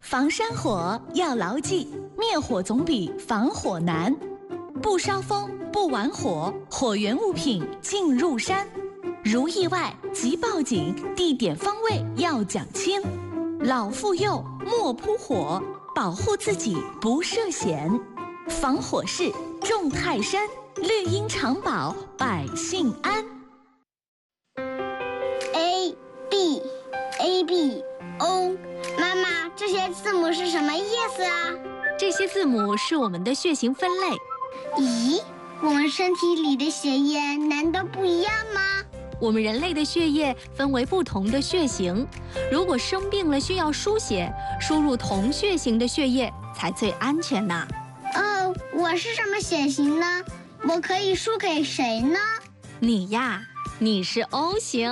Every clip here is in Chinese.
防山火要牢记，灭火总比防火难。不烧风，不玩火，火源物品进入山。如意外即报警，地点方位要讲清。老妇幼莫扑火，保护自己不涉险。防火势重泰山，绿荫长保百姓安。 A B A B O， 妈妈，这些字母是什么意思啊？ 这些字母是我们的血型分类。 咦，我们身体里的血液难道不一样吗？ 我们人类的血液分为不同的血型，如果生病了需要输血，输入同血型的血液才最安全呢。 哦，我是什么血型呢？我可以输给谁呢？ 你呀，你是 O 型。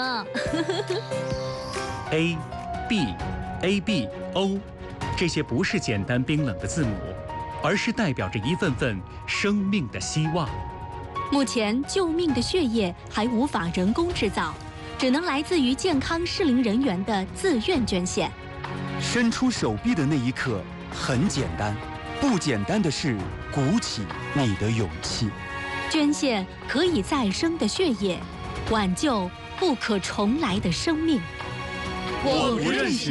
A B A B O， 这些不是简单冰冷的字母，而是代表着一份份生命的希望。 目前救命的血液还无法人工制造，只能来自于健康适龄人员的自愿捐献。 伸出手臂的那一刻很简单，不简单的是鼓起你的勇气。 捐献可以再生的血液，挽救不可重来的生命。 我不认识